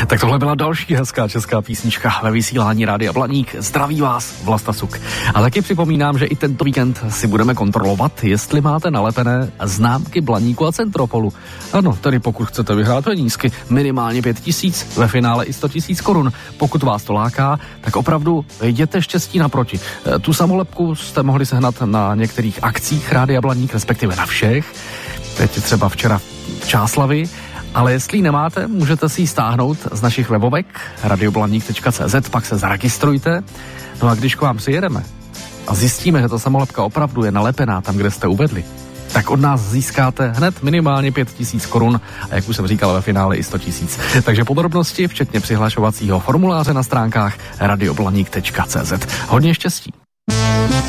Tak tohle byla další hezká česká písnička ve vysílání Rádia Blaník. Zdraví vás Vlasta Suk. A taky připomínám, že i tento víkend si budeme kontrolovat, jestli máte nalepené známky Blaníku a Centropolu. Ano, tedy pokud chcete vyhrát penízky, minimálně 5 000, ve finále i 100 000 korun. Pokud vás to láká, tak opravdu jděte štěstí naproti. Tu samolepku jste mohli sehnat na některých akcích Rádia Blaník, respektive na všech. Teď třeba včera v Čáslavi. Ale jestli ji nemáte, můžete si ji stáhnout z našich webovek radioblaník.cz, pak se zaregistrujte. No a když k vám přijedeme a zjistíme, že ta samolepka opravdu je nalepená tam, kde jste uvedli, tak od nás získáte hned minimálně 5 000 korun a jak už jsem říkal, ve finále i 100 000. Takže podrobnosti, včetně přihlašovacího formuláře na stránkách radioblaník.cz. Hodně štěstí.